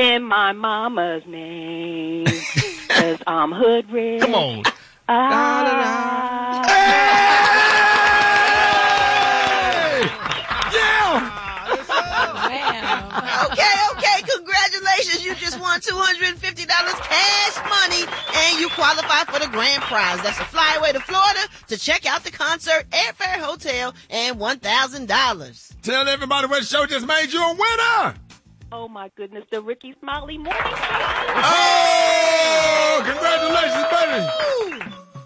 in my mama's name. 'Cause I'm hood rich. Come on. Okay. Congratulations. You just won $250 cash money, and you qualify for the grand prize. That's a flyaway to Florida to check out the concert, airfare, hotel, and $1,000. Tell everybody what show just made you a winner. Oh, my goodness. The Ricky Smiley Morning Show. Oh, congratulations, baby.